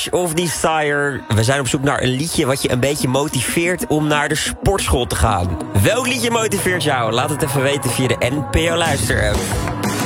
Wish of Desire. We zijn op zoek naar een liedje wat je een beetje motiveert om naar de sportschool te gaan. Welk liedje motiveert jou? Laat het even weten via de NPO Luister-app.